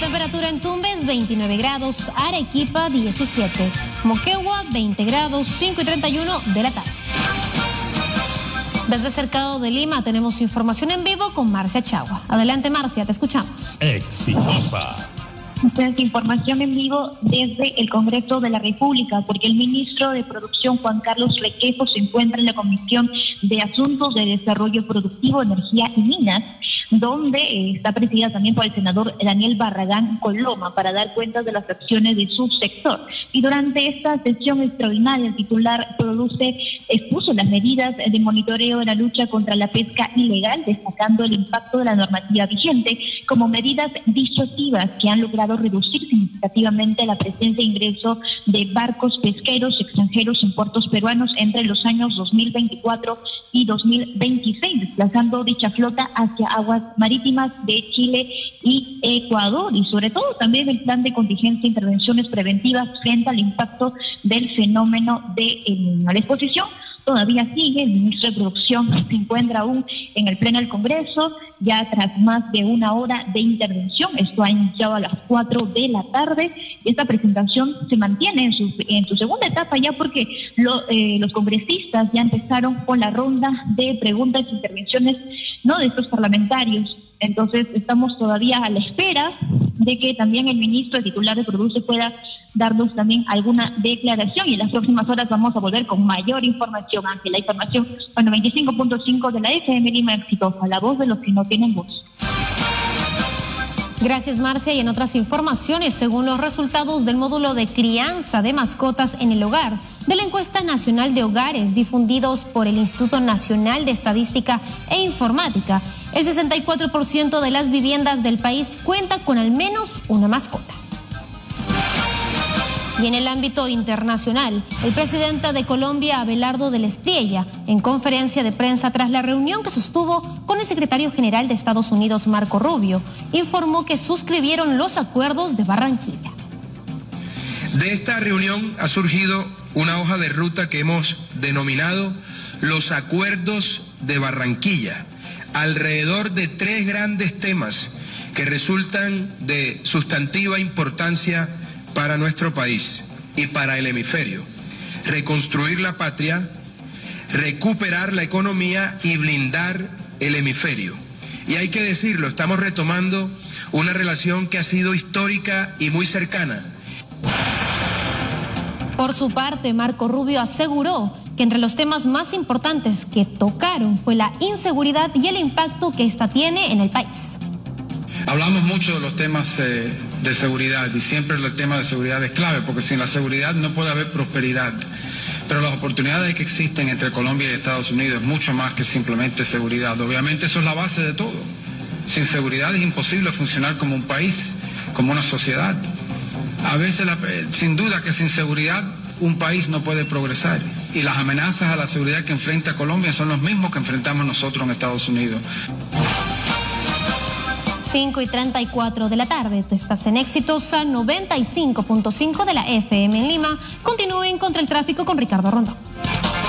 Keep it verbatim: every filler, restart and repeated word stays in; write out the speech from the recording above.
temperatura en Tumbes, veintinueve grados, Arequipa, diecisiete, Moquegua, veinte grados, cinco y treinta y uno de la tarde. Desde Cercado de Lima tenemos información en vivo con Marcia Chagua. Adelante, Marcia, te escuchamos. Exitosa. Entonces, información en vivo desde el Congreso de la República, porque el ministro de Producción, Juan Carlos Requejo, se encuentra en la Comisión de Asuntos de Desarrollo Productivo, Energía y Minas, donde eh, está presidida también por el senador Daniel Barragán Coloma para dar cuenta de las acciones de su sector. Y durante esta sesión extraordinaria, el titular produce, expuso las medidas de monitoreo de la lucha contra la pesca ilegal, destacando el impacto de la normativa vigente como medidas disuasivas que han logrado reducir significativamente la presencia e ingreso de barcos pesqueros extranjeros en puertos peruanos entre los años dos mil veinticuatro y dos mil veintiséis, desplazando dicha flota hacia aguas marítimas de Chile y Ecuador, y sobre todo también el plan de contingencia e intervenciones preventivas frente al impacto del fenómeno de El Niño. La exposición todavía sigue, el ministro de Producción se encuentra aún en el pleno del Congreso, ya tras más de una hora de intervención. Esto ha iniciado a las cuatro de la tarde, y esta presentación se mantiene en su, en su segunda etapa ya porque lo, eh, los congresistas ya empezaron con la ronda de preguntas e intervenciones, ¿no?, de estos parlamentarios. Entonces estamos todavía a la espera de que también el ministro, el titular de Produce, pueda darnos también alguna declaración, y en las próximas horas vamos a volver con mayor información. Ángela, información con noventa y cinco punto cinco de la F M Lima Exitosa, la voz de los que no tienen voz. Gracias, Marcia. Y en otras informaciones, según los resultados del módulo de crianza de mascotas en el hogar de la encuesta nacional de hogares difundidos por el Instituto Nacional de Estadística e Informática, el sesenta y cuatro por ciento de las viviendas del país cuenta con al menos una mascota. Y en el ámbito internacional, el presidente de Colombia, Abelardo del Espriella, en conferencia de prensa tras la reunión que sostuvo con el secretario general de Estados Unidos, Marco Rubio, informó que suscribieron los acuerdos de Barranquilla. De esta reunión ha surgido una hoja de ruta que hemos denominado los Acuerdos de Barranquilla, alrededor de tres grandes temas que resultan de sustantiva importancia para nuestro país y para el hemisferio: reconstruir la patria, recuperar la economía y blindar el hemisferio. Y hay que decirlo, estamos retomando una relación que ha sido histórica y muy cercana. Por su parte, Marco Rubio aseguró que entre los temas más importantes que tocaron fue la inseguridad y el impacto que esta tiene en el país. Hablamos mucho de los temas eh, de seguridad, y siempre el tema de seguridad es clave, porque sin la seguridad no puede haber prosperidad. Pero las oportunidades que existen entre Colombia y Estados Unidos es mucho más que simplemente seguridad. Obviamente eso es la base de todo. Sin seguridad es imposible funcionar como un país, como una sociedad. A veces, la, sin duda que sin seguridad un país no puede progresar. Y las amenazas a la seguridad que enfrenta Colombia son los mismos que enfrentamos nosotros en Estados Unidos. cinco y treinta y cuatro de la tarde, tú estás en Exitosa noventa y cinco punto cinco de la F M en Lima. Continúen contra el tráfico con Ricardo Rondón.